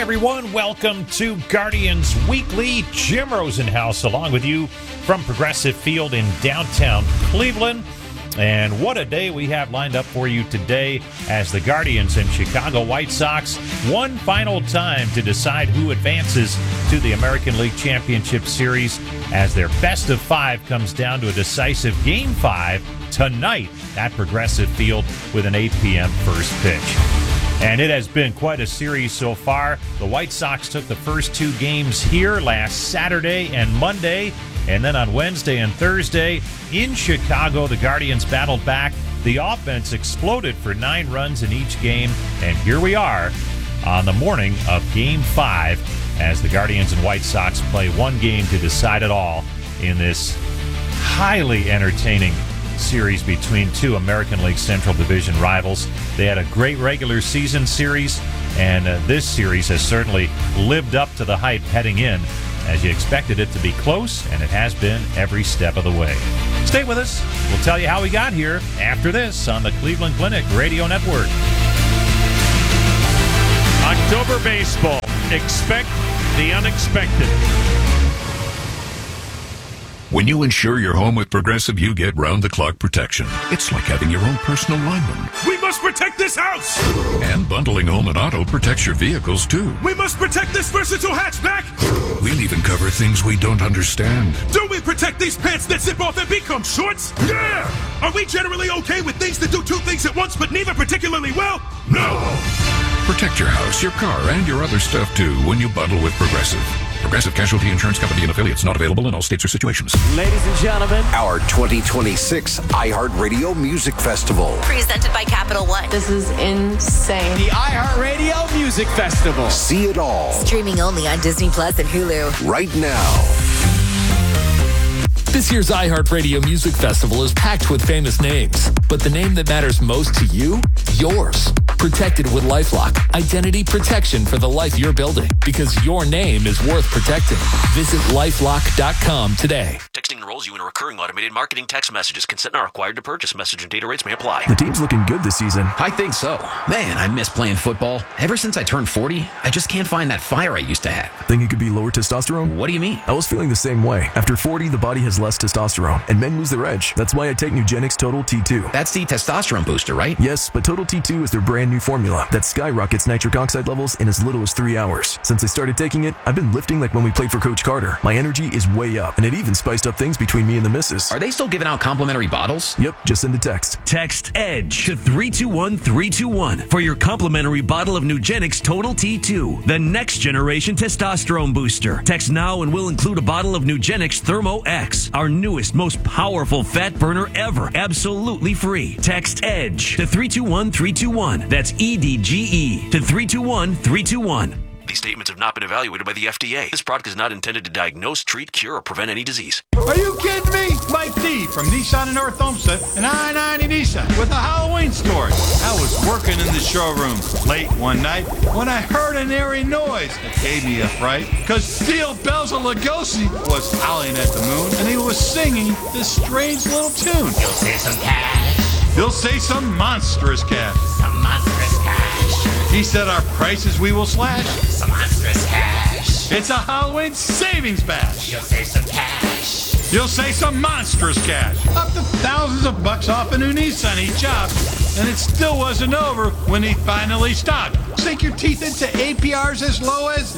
Everyone, welcome to Guardians Weekly. Jim Rosenhaus along with you from Progressive Field in downtown Cleveland. And what a day we have lined up for you today as the Guardians and Chicago White Sox one final time to decide who advances to the American League Championship Series as their best of five comes down to a decisive Game 5 tonight at Progressive Field with an 8 p.m. first pitch. And it has been quite a series so far. The White Sox took the first two games here last Saturday and Monday. And then on Wednesday and Thursday in Chicago, the Guardians battled back. The offense exploded for 9 runs in each game. And here we are on the morning of Game 5 as the Guardians and White Sox play one game to decide it all in this highly entertaining series between two American League Central Division rivals. They had a great regular season series, and this series has certainly lived up to the hype heading in, as you expected it to be close, and it has been every step of the way. Stay with us. We'll tell you how we got here after this on the Cleveland Clinic Radio Network. October baseball. Expect the unexpected. When you insure your home with Progressive, you get round-the-clock protection. It's like having your own personal lineman. We must protect this house! And bundling home and auto protects your vehicles, too. We must protect this versatile hatchback! We'll even cover things we don't understand. Do we protect these pants that zip off and become shorts? Yeah! Are we generally okay with things that do two things at once but neither particularly well? No! Protect your house, your car, and your other stuff, too, when you bundle with Progressive. Progressive Casualty Insurance Company and affiliates, not available in all states or situations. Ladies and gentlemen, our 2026 iHeartRadio Music Festival. Presented by Capital One. This is insane. The iHeartRadio Music Festival. See it all. Streaming only on Disney Plus and Hulu. Right now. This year's iHeartRadio Music Festival is packed with famous names, but the name that matters most to you? Yours. Protected with LifeLock. Identity protection for the life you're building, because your name is worth protecting. Visit LifeLock.com today. Texting enrolls you in a recurring automated marketing text messages. Consent not required to purchase. Message and data rates may apply. The team's looking good this season. I think so. Man, I miss playing football. Ever since I turned 40, I just can't find that fire I used to have. Think it could be lower testosterone? What do you mean? I was feeling the same way. After 40, the body has less testosterone, and men lose their edge. That's why I take Nugenix Total T2. That's the testosterone booster, right? Yes, but Total T2 is their brand new formula that skyrockets nitric oxide levels in as little as 3 hours. Since I started taking it, I've been lifting like when we played for Coach Carter. My energy is way up, and it even spiced up things between me and the missus. Are they still giving out complimentary bottles? Yep, just send a text. Text EDGE to 321-321 for your complimentary bottle of Nugenix Total T2, the next generation testosterone booster. Text now and we'll include a bottle of Nugenix Thermo X, our newest, most powerful fat burner ever, absolutely free. Text EDGE to 321-321. That's EDGE to 321-321. These statements have not been evaluated by the FDA. This product is not intended to diagnose, treat, cure, or prevent any disease. Are you kidding me? Mike D from Nissan in North Olmsted and I-90 Nissan with a Halloween story. I was working in the showroom late one night when I heard an eerie noise that gave me a fright because Steel Bells of Lugosi was howling at the moon and he was singing this strange little tune. You'll see some cash. You'll see some monstrous cash. Some monstrous cash. He said our prices we will slash. Some monstrous cash. It's a Halloween savings bash. You'll save some cash. You'll save some monstrous cash. Up to thousands of bucks off a new Nissan each job. And it still wasn't over when he finally stopped. Sink your teeth into APRs as low as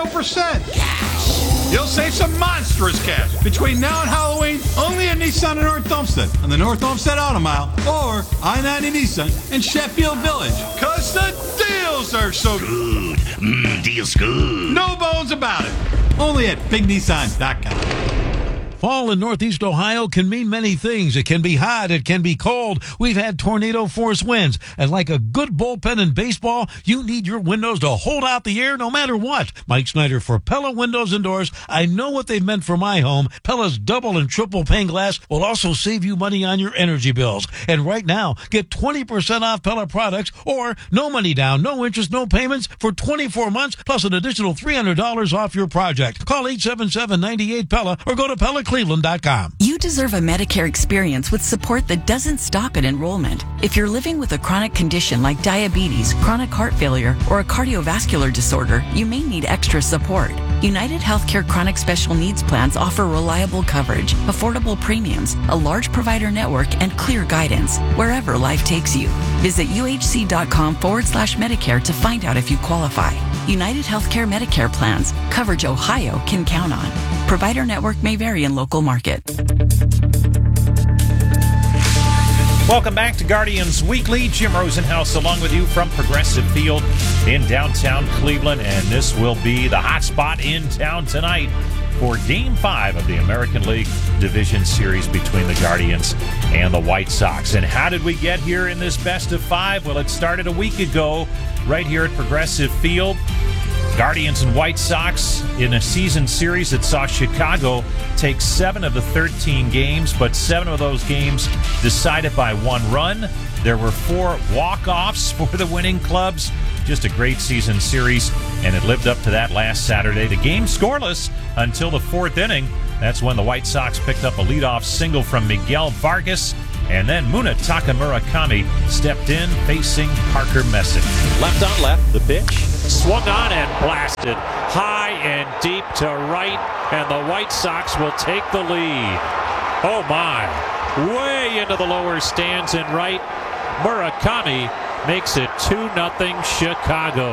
0%. Cash. You'll save some monstrous cash between now and Halloween only at Nissan in North Olmsted on the North Olmsted Auto Mile or I-90 Nissan in Sheffield Village. Because the deals are so good. Deals good. No bones about it. Only at BigNissan.com. Fall in Northeast Ohio can mean many things. It can be hot. It can be cold. We've had tornado force winds. And like a good bullpen in baseball, you need your windows to hold out the air no matter what. Mike Snyder for Pella Windows and Doors. I know what they've meant for my home. Pella's double and triple pane glass will also save you money on your energy bills. And right now, get 20% off Pella products or no money down, no interest, no payments for 24 months plus an additional $300 off your project. Call 877-98-PELLA or go to PellaCleveland.com. You You deserve a Medicare experience with support that doesn't stop at enrollment. If you're living with a chronic condition like diabetes, chronic heart failure, or a cardiovascular disorder, you may need extra support. United Healthcare Chronic Special Needs Plans offer reliable coverage, affordable premiums, a large provider network, and clear guidance wherever life takes you. Visit uhc.com/Medicare to find out if you qualify. United Healthcare Medicare plans. Coverage Ohio can count on. Provider network may vary in local market. Welcome back to Guardians Weekly. Jim Rosenhaus along with you from Progressive Field in downtown Cleveland. And this will be the hot spot in town tonight for Game 5 of the American League Division Series between the Guardians and the White Sox. And how did we get here in this best of 5? Well, it started a week ago right here at Progressive Field. Guardians and White Sox in a season series that saw Chicago take 7 of the 13 games, but 7 of those games decided by 1 run. There were 4 walk-offs for the winning clubs. Just a great season series, and it lived up to that last Saturday. The game scoreless until the 4th inning. That's when the White Sox picked up a leadoff single from Miguel Vargas, and then Munetaka Murakami stepped in facing Parker Messick. Left on left, the pitch. Swung on and blasted high and deep to right, and the White Sox will take the lead. Oh my, way into the lower stands in right. Murakami makes it 2-0 Chicago.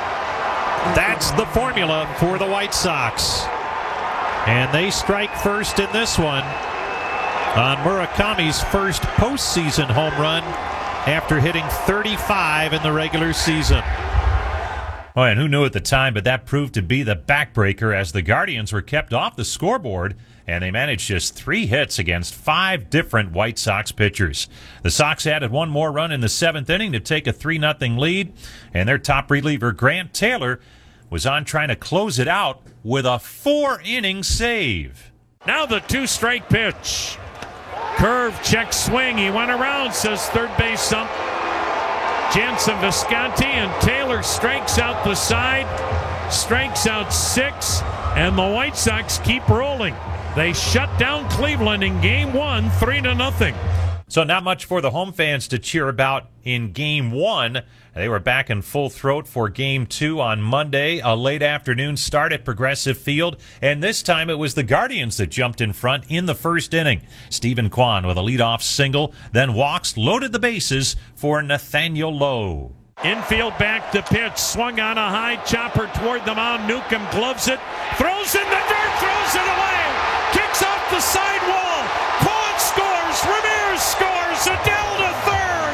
That's the formula for the White Sox. And they strike first in this one on Murakami's first postseason home run after hitting 35 in the regular season. Oh, and who knew at the time, but that proved to be the backbreaker as the Guardians were kept off the scoreboard, and they managed just 3 hits against 5 different White Sox pitchers. The Sox added 1 more run in the 7th inning to take a 3-0 lead, and their top reliever, Grant Taylor, was on trying to close it out with a 4-inning save. Now the 2-strike pitch. Curve, check, swing. He went around, says third base ump Jansen Visconti, and Taylor strikes out the side, strikes out 6, and the White Sox keep rolling. They shut down Cleveland in Game 1, 3-0. So not much for the home fans to cheer about in Game 1. They were back in full throat for Game 2 on Monday, a late afternoon start at Progressive Field, and this time it was the Guardians that jumped in front in the first inning. Stephen Kwan with a leadoff single, then walks, loaded the bases for Nathaniel Lowe. Infield back to pitch, swung on a high chopper toward the mound. Newcomb gloves it, throws in the dirt, throws it away, kicks off the sidewall. Kwan scores, Ramirez scores, Adele to third.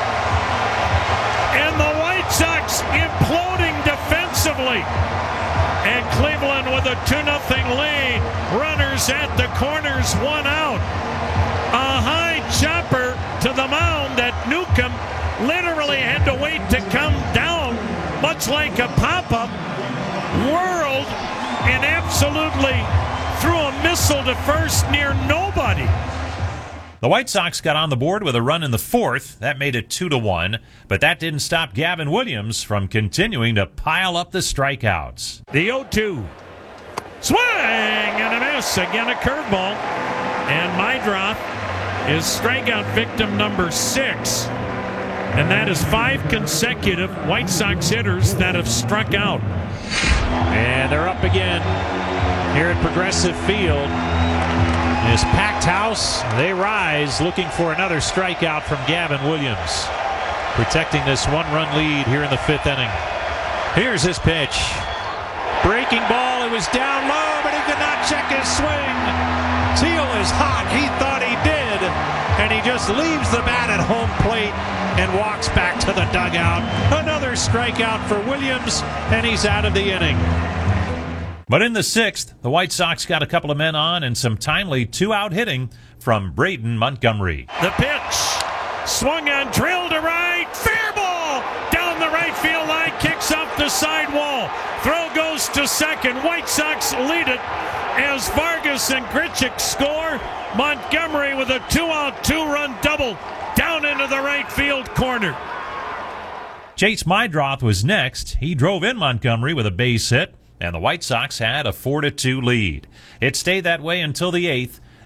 And the White Sox imploding defensively. And Cleveland with a 2-0 lead. Runners at the corners, 1 out. A high chopper to the mound that Newcomb literally had to wait to come down, much like a pop-up, whirled and absolutely threw a missile to first near nobody. The White Sox got on the board with a run in the 4th. That made it 2-1, but that didn't stop Gavin Williams from continuing to pile up the strikeouts. The 0-2. Swing and a miss. Again, a curveball. And Mydroth is strikeout victim number 6. And that is 5 consecutive White Sox hitters that have struck out. And they're up again here at Progressive Field. In this packed house, they rise looking for another strikeout from Gavin Williams, protecting this 1-run lead here in the 5th inning. Here's his pitch. Breaking ball, it was down low, but he could not check his swing. Teal is hot, he thought he did, and he just leaves the bat at home plate and walks back to the dugout. Another strikeout for Williams, and he's out of the inning. But in the 6th, the White Sox got a couple of men on and some timely 2-out hitting from Braden Montgomery. The pitch, swung on, drilled to right, fair ball, down the right field line, kicks off the sidewall. Throw goes to second. White Sox lead it as Vargas and Grichuk score. Montgomery with a 2-out, 2-run double down into the right field corner. Chase Mydroth was next. He drove in Montgomery with a base hit, and the White Sox had a 4-2 lead. It stayed that way until the 8th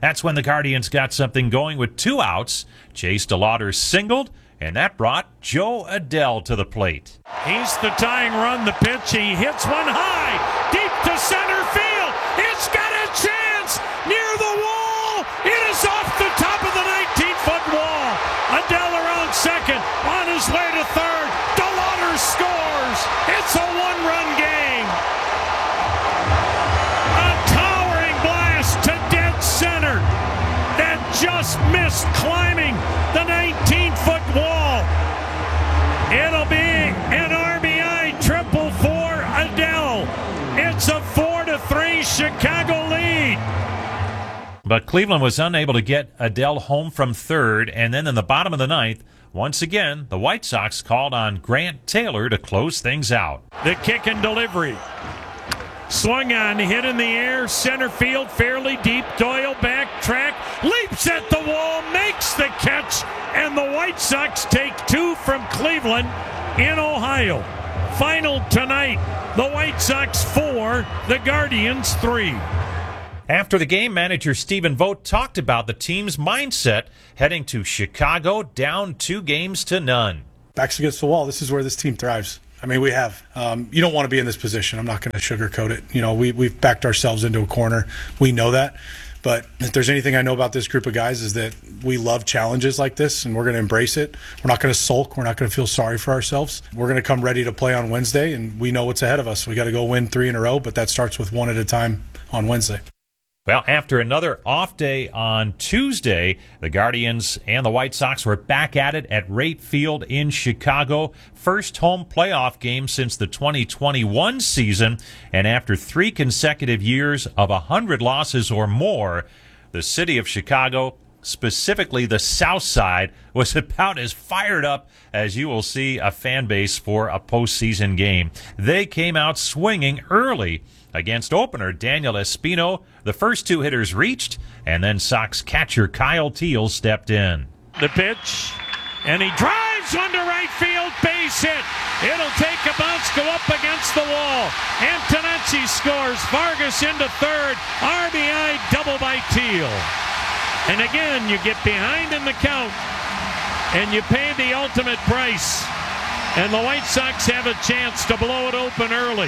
That's when the Guardians got something going with 2 outs. Chase DeLauder singled, and that brought Joe Adell to the plate. He's the tying run. The pitch. He hits one high, deep to center field. It's got a chance near the wall. It is off the top of the 19-foot wall. Adell around second, on his way to third. DeLauder scores. It's a 1-run game. A towering blast to dead center that just missed climbing the 19-foot wall. It'll be an RBI triple for Adell. It's a 4-3 Chicago lead. But Cleveland was unable to get Adell home from third, and then in the bottom of the 9th, once again, the White Sox called on Grant Taylor to close things out. The kick and delivery. Swung on, hit in the air, center field, fairly deep. Doyle backtrack, leaps at the wall, makes the catch, and the White Sox take 2 from Cleveland in Ohio. Final tonight, the White Sox 4, the Guardians 3. After the game, manager Stephen Vogt talked about the team's mindset heading to Chicago down 2-0. Backs against the wall. This is where this team thrives. I mean, we have. You don't want to be in this position. I'm not going to sugarcoat it. You know, we've backed ourselves into a corner. We know that. But if there's anything I know about this group of guys is that we love challenges like this, and we're going to embrace it. We're not going to sulk. We're not going to feel sorry for ourselves. We're going to come ready to play on Wednesday, and we know what's ahead of us. We got to go win 3 in a row, but that starts with 1 at a time on Wednesday. Well, after another off day on Tuesday, the Guardians and the White Sox were back at it at Rate Field in Chicago. First home playoff game since the 2021 season. And after 3 consecutive years of 100 losses or more, the city of Chicago, specifically the South Side, was about as fired up as you will see a fan base for a postseason game. They came out swinging early against opener Daniel Espino. The first 2 hitters reached, and then Sox catcher Kyle Teel stepped in. The pitch, and he drives one to right field, base hit. It'll take a bounce, go up against the wall. Antonacci scores, Vargas into third, RBI double by Teel. And again, you get behind in the count, and you pay the ultimate price. And the White Sox have a chance to blow it open early.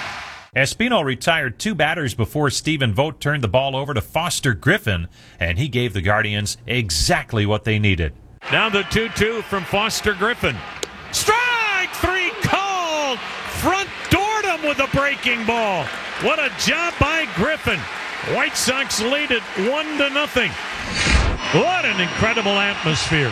Espino retired 2 batters before Stephen Vogt turned the ball over to Foster Griffin, and he gave the Guardians exactly what they needed. Now the 2-2 from Foster Griffin. Strike 3 called! Front doored him with a breaking ball. What a job by Griffin. White Sox lead it 1-0. What an incredible atmosphere.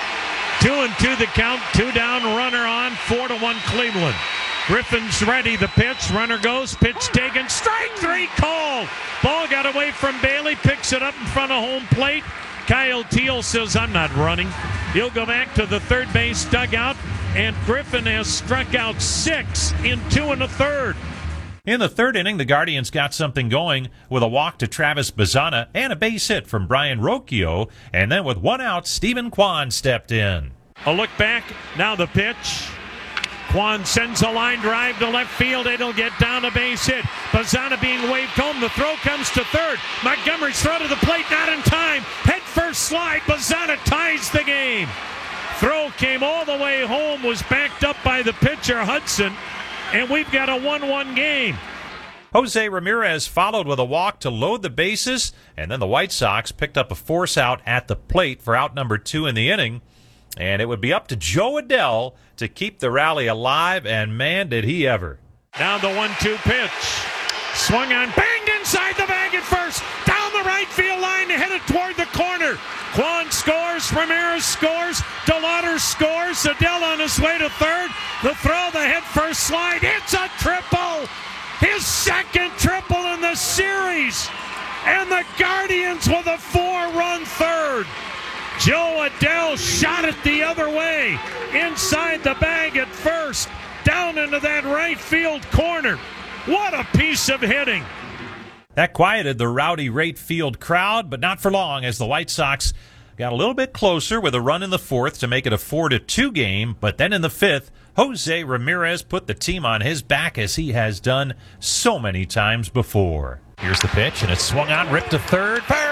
2-2 the count, 2 down, runner on, 4-1 Cleveland. Griffin's ready, the pitch, runner goes, pitch taken, strike 3 called. Ball got away from Bailey, picks it up in front of home plate. Kyle Teel says, I'm not running. He'll go back to the third base dugout, and Griffin has struck out 6 in 2 1/3. In the 3rd inning, the Guardians got something going with a walk to Travis Bazzana and a base hit from Brian Rocchio, and then with 1 out, Stephen Kwan stepped in. A look back, now the pitch. Kwan sends a line drive to left field. It'll get down a base hit. Bazzana being waved home. The throw comes to third. Montgomery's throw to the plate, not in time. Head first slide. Bazzana ties the game. Throw came all the way home, was backed up by the pitcher Hudson, and we've got a 1-1 game. Jose Ramirez followed with a walk to load the bases, and then the White Sox picked up a force out at the plate for out number 2 in the inning. And it would be up to Joe Adell to keep the rally alive, and man, did he ever. Now the 1-2 pitch. Swung on, banged inside the bag at first. Down the right field line, headed toward the corner. Kwan scores, Ramirez scores, DeLauder scores, Adell on his way to third. The throw, the head first slide, it's a triple! His 2nd triple in the series! And the Guardians with a 4-run 3rd. Joe Adell shot it the other way, inside the bag at first, down into that right field corner. What a piece of hitting. That quieted the rowdy Rate Field crowd, but not for long, as the White Sox got a little bit closer with a run in the 4th to make it a 4-2 game. But then in the 5th, Jose Ramirez put the team on his back, as he has done so many times before. Here's the pitch, and it's swung on, ripped to third. Fair ball.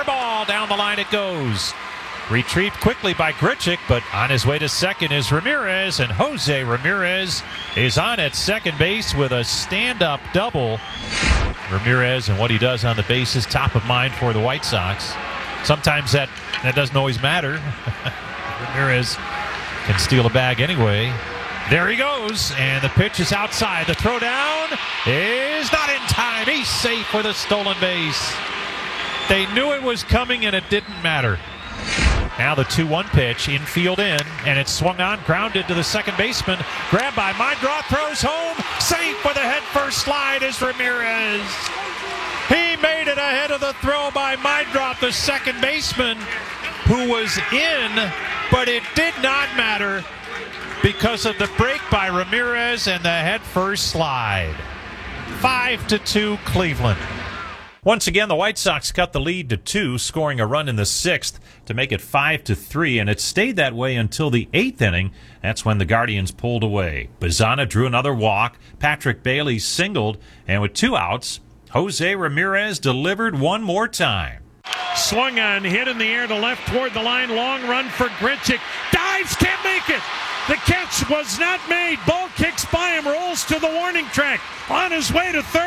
ball down the line it goes. Retrieved quickly by Grichuk, but on his way to second is Ramirez, and Jose Ramirez is on at second base with a stand-up double. Ramirez and what he does on the base is top of mind for the White Sox. Sometimes that doesn't always matter. Ramirez can steal a bag anyway. There he goes, and the pitch is outside. The throw down is not in time. He's safe with a stolen base. They knew it was coming, and it didn't matter. Now the 2-1 pitch, infield in, and it's swung on, grounded to the second baseman. Grabbed by Meidroth, throws home, safe with a head-first slide is Ramirez. He made it ahead of the throw by Meidroth, the second baseman, who was in, but it did not matter because of the break by Ramirez and the head-first slide. 5-2 Cleveland. Once again, the White Sox cut the lead to 2, scoring a run in the 6th to make it 5-3, and it stayed that way until the 8th inning. That's when the Guardians pulled away. Bazzana drew another walk, Patrick Bailey singled, and with 2 outs, Jose Ramirez delivered one more time. Swung on, hit in the air to left toward the line, long run for Grichuk. Dives, can't make it! The catch was not made. Ball kicks by him, rolls to the warning track. On his way to third.